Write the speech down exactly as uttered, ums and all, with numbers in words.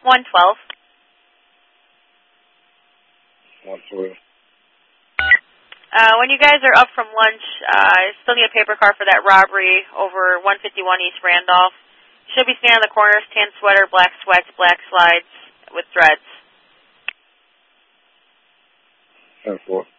one twelve. one twelve. Uh, when you guys are up from lunch, uh, I still need a paper car for that robbery over one fifty-one East Randolph. Should be standing on the corners, tan sweater, black sweats, black slides with threads. ten four.